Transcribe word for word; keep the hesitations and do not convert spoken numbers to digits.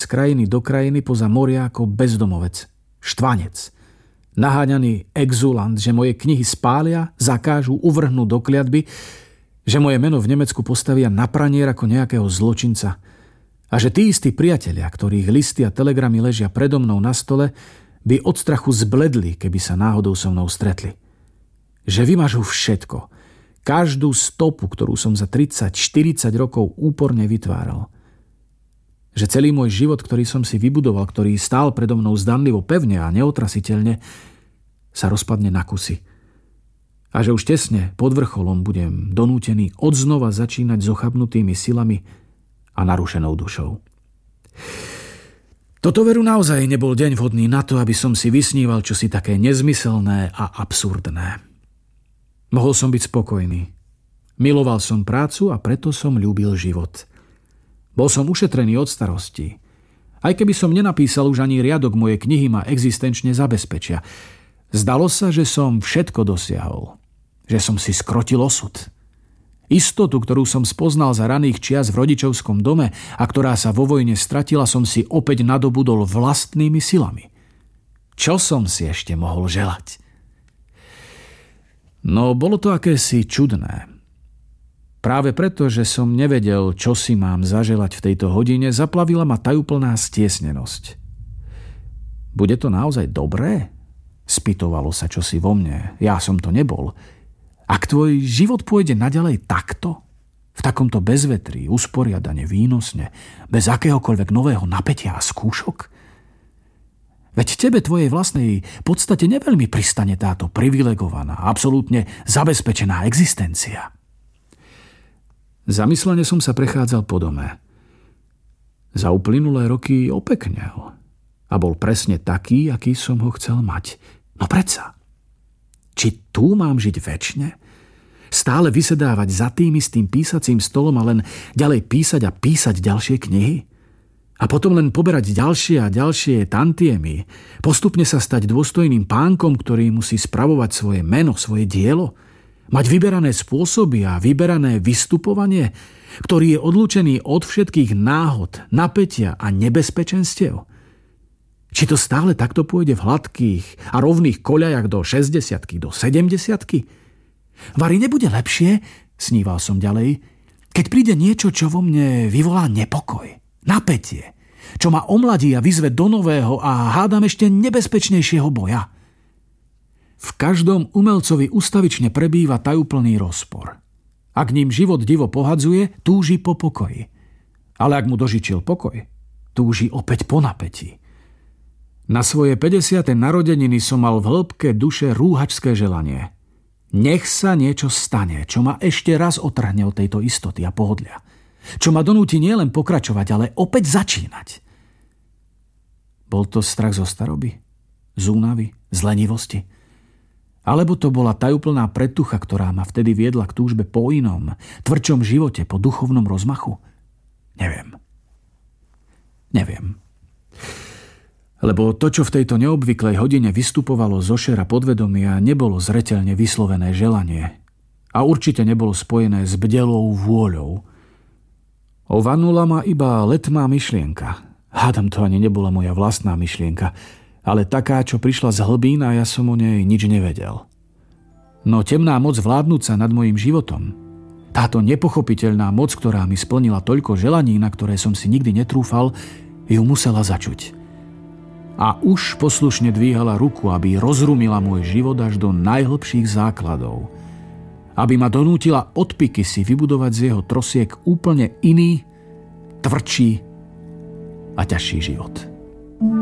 krajiny do krajiny poza moria ako bezdomovec, štvanec, naháňaný exulant, že moje knihy spália, zakážu, uvrhnú do kliatby, že moje meno v Nemecku postavia na pranier ako nejakého zločinca a že tí istí priatelia, ktorých listy a telegramy ležia predo mnou na stole, by od strachu zbledli, keby sa náhodou so mnou stretli. Že vymažú všetko, každú stopu, ktorú som za tridsať štyridsať rokov úporne vytváral. Že celý môj život, ktorý som si vybudoval, ktorý stál predo mnou zdanlivo pevne a neotrasiteľne, sa rozpadne na kusy. A že už tesne pod vrcholom budem donútený odznova začínať s ochabnutými silami a narušenou dušou. Toto veru naozaj nebol deň vhodný na to, aby som si vysníval čosi také nezmyselné a absurdné. Mohol som byť spokojný. Miloval som prácu a preto som ľúbil život. Bol som ušetrený od starostí. Aj keby som nenapísal už ani riadok, moje knihy ma existenčne zabezpečia. Zdalo sa, že som všetko dosiahol. Že som si skrotil osud. Istotu, ktorú som spoznal za raných čias v rodičovskom dome a ktorá sa vo vojne stratila, som si opäť nadobudol vlastnými silami. Čo som si ešte mohol želať? No, bolo to akési čudné. Práve preto, že som nevedel, čo si mám zaželať v tejto hodine, zaplavila ma tajúplná stiesnenosť. Bude to naozaj dobré? Spýtovalo sa čosi vo mne. Ja som to nebol. Ak tvoj život pôjde naďalej takto, v takomto bezvetrí, usporiadane, výnosne, bez akéhokoľvek nového napätia a skúšok? Veď tebe, tvojej vlastnej podstate neveľmi pristane táto privilegovaná, absolútne zabezpečená existencia. Zamyslene som sa prechádzal po dome. Za uplynulé roky opeknel a bol presne taký, aký som ho chcel mať. No predsa, či tu mám žiť večne? Stále vysedávať za tým istým písacím stolom a len ďalej písať a písať ďalšie knihy? A potom len poberať ďalšie a ďalšie tantiemy? Postupne sa stať dôstojným pánkom, ktorý musí spravovať svoje meno, svoje dielo? Mať vyberané spôsoby a vyberané vystupovanie, ktorý je odlúčený od všetkých náhod, napätia a nebezpečenstiev? Či to stále takto pôjde v hladkých a rovných koľajach do šesťdesiatky, do sedemdesiatky? Vari nebude lepšie, sníval som ďalej, keď príde niečo, čo vo mne vyvolá nepokoj, napätie, čo ma omladí a vyzve do nového a hádam ešte nebezpečnejšieho boja. V každom umelcovi ustavične prebýva tajúplný rozpor. Ak ním život divo pohadzuje, túži po pokoji. Ale ak mu dožičil pokoj, túži opäť po napätí. Na svoje päťdesiate narodeniny som mal v hĺbke duše rúhačské želanie. Nech sa niečo stane, čo ma ešte raz otrhne od tejto istoty a pohodlia. Čo ma donúti nielen pokračovať, ale opäť začínať. Bol to strach zo staroby? Z únavy? Z lenivosti? Alebo to bola tajúplná pretucha, ktorá ma vtedy viedla k túžbe po inom, tvrdšom živote, po duchovnom rozmachu? Neviem. Neviem. Lebo to, čo v tejto neobvyklej hodine vystupovalo zo šera podvedomia, nebolo zreteľne vyslovené želanie a určite nebolo spojené s bdelou vôľou. Ovanula ma iba letmá myšlienka. Hádam, to ani nebola moja vlastná myšlienka, ale taká, čo prišla z hlbín a ja som o nej nič nevedel. No temná moc vládnúca nad mojím životom, táto nepochopiteľná moc, ktorá mi splnila toľko želaní, na ktoré som si nikdy netrúfal, ju musela začuť. A už poslušne dvíhala ruku, aby rozrumila môj život až do najhlbších základov. Aby ma donútila odpiky si vybudovať z jeho trosiek úplne iný, tvrdší a ťažší život.